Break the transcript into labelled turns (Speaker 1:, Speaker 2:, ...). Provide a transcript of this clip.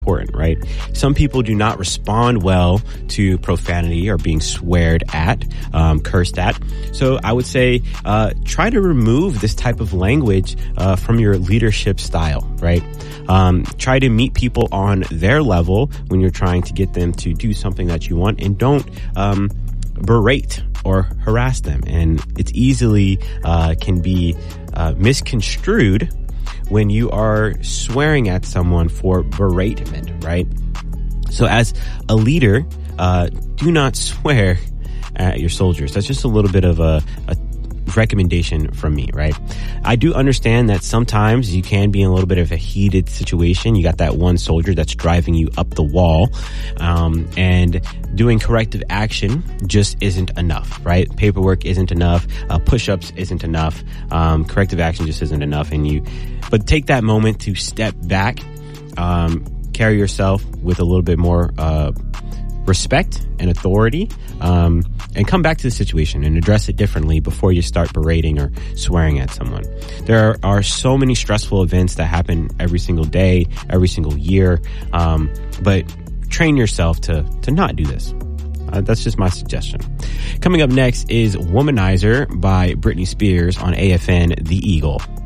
Speaker 1: important, right? Some people do not respond well to profanity or being sweared at, cursed at. So I would say try to remove this type of language from your leadership style, right? Try to meet people on their level when you're trying to get them to do something that you want, and don't berate or harass them. And it's easily can be misconstrued when you are swearing at someone for beratement, right? So as a leader, do not swear at your soldiers. That's just a little bit of a recommendation from me, right? I do understand that sometimes you can be in a little bit of a heated situation. You got that one soldier that's driving you up the wall, and doing corrective action just isn't enough, right? Paperwork isn't enough. Push-ups isn't enough. Corrective action just isn't enough. But take that moment to step back, carry yourself with a little bit more respect and authority, and come back to the situation and address it differently before you start berating or swearing at someone. There are so many stressful events that happen every single day, every single year, but train yourself to not do this. That's just my suggestion. Coming up next is Womanizer by Britney Spears on AFN The Eagle.